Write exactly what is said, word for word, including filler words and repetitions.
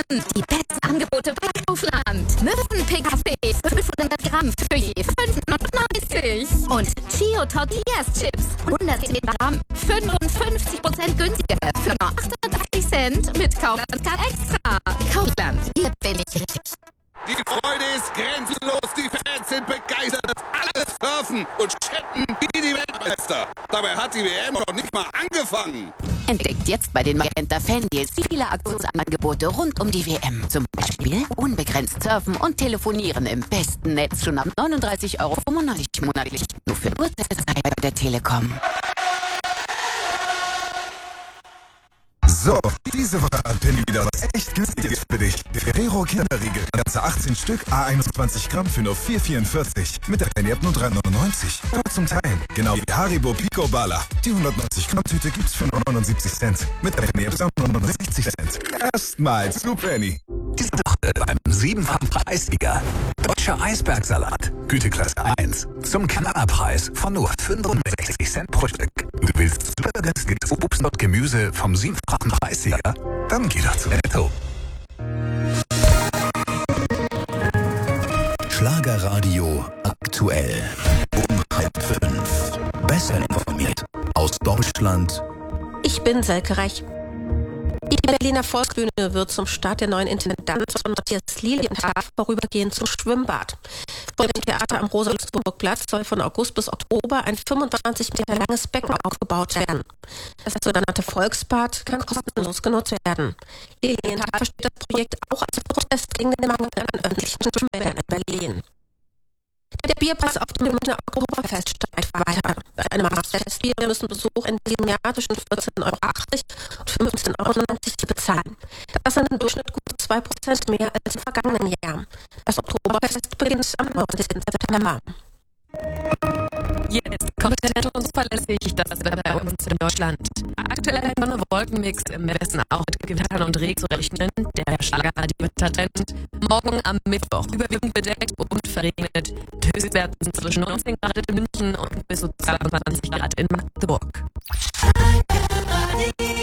Die besten Angebote bei Kaufland. Möwen-P K W, fünfhundert Gramm für je fünf neunundneunzig. Und Chio Tortillas Chips, hundertzehn Gramm, fünfundfünfzig Prozent günstiger für nur achtunddreißig Cent mit Kaufland Extra. Kaufland, hier bin ich richtig. Die Freude ist grenzenlos, die Fans sind begeistert, alle surfen und chatten wie die Weltmeister. Dabei hat die W M noch nicht mal angefangen. Entdeckt jetzt bei den Magenta Fan-Deals viele Aktionsangebote rund um die W M. Zum Beispiel unbegrenzt surfen und telefonieren im besten Netz schon ab neununddreißig Euro fünfundneunzig monatlich. Nur für kurze Zeit bei der Telekom. So, diese Woche hat Penny wieder was echt Günstiges für dich. Ferrero Kinderriegel, ganze achtzehn Stück, A einundzwanzig Gramm für nur vier vierundvierzig. Mit der Penny-App nur drei neunundneunzig. Nur zum Teilen. Genau wie Haribo Pico Bala. Die hundertneunzig Gramm Tüte gibt's für nur neunundsiebzig Cent. Mit der Penny-App nur neunundsechzig Cent. Erstmals zu Penny. Diese Woche beim siebenfachen Preissieger. Deutscher Eisbergsalat. Güteklasse eins. Zum Knallerpreis von nur fünfundsechzig Cent pro Stück. Du willst super günstiges Obst und Gemüse vom siebenfachen Preissieger? Dann geh doch zu Netto. Schlagerradio aktuell. Um halb fünf. Besser informiert. Aus Deutschland. Ich bin Selke Reich. Die Berliner Volksbühne wird zum Start der neuen Intendanz von Matthias Lilienthal vorübergehend zum Schwimmbad. Vor dem Theater am Rosa-Luxemburg-Platz soll von August bis Oktober ein fünfundzwanzig Meter langes Becken aufgebaut werden. Das sogenannte Volksbad kann kostenlos genutzt werden. Lilienthal versteht das Projekt auch als Protest gegen den Mangel an öffentlichen Schwimmbädern in Berlin. Der Bierpreis auf dem Münchner Oktoberfest steigt weiter. Bei einem Festbier müssen Besucher in diesem Jahr zwischen vierzehn Euro achtzig und fünfzehn Euro neunzig bezahlen. Das sind im Durchschnitt gut zwei Prozent mehr als im vergangenen Jahr. Das Oktoberfest beginnt am neunzehnten September. Jetzt kompetent und zuverlässig das Wetter bei uns in Deutschland. Aktuell Sonne, Wolkenmix, im Westen auch mit Gewittern und Regen zu rechnen. Der Schlagerradio-Wettertrend. Morgen am Mittwoch überwiegend bedeckt und verregnet. Höchstwerte zwischen neunzehn Grad in München und bis zu zweiundzwanzig Grad in Magdeburg.